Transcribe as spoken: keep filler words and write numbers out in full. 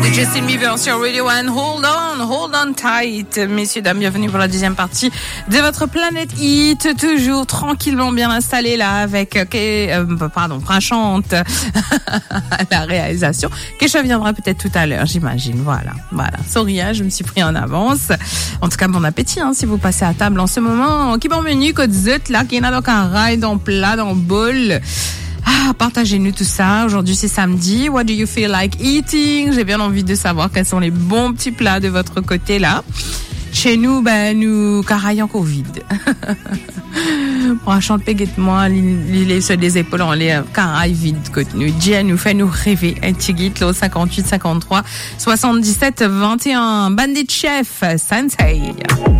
Justin Bieber sur Radio One. Hold on, hold on tight. Messieurs, dames, bienvenue pour la deuxième partie de votre Planète Hit. Toujours tranquillement bien installé là avec, okay, euh, pardon, Prachante à la réalisation. Kesha viendra peut-être tout à l'heure, j'imagine. Voilà, voilà. Sorry, hein, je me suis pris en avance. En tout cas, bon appétit, hein, si vous passez à table en ce moment. Qui bon menu, côte zut, là, qui est dans un rail, dans plat, dans bol. Ah, partagez-nous tout ça. Aujourd'hui, c'est samedi. What do you feel like eating? J'ai bien envie de savoir quels sont les bons petits plats de votre côté, là. Chez nous, ben, nous, caraillons Covid. Pour un chant de péguette-moi, l'île sur des épaules, on les carailles vides, côté nous. Dia nous fait nous rêver. Un petit guide, là, cinquante-huit, cinquante-trois, soixante-dix-sept, vingt et un. Bandit Chef, Sensei.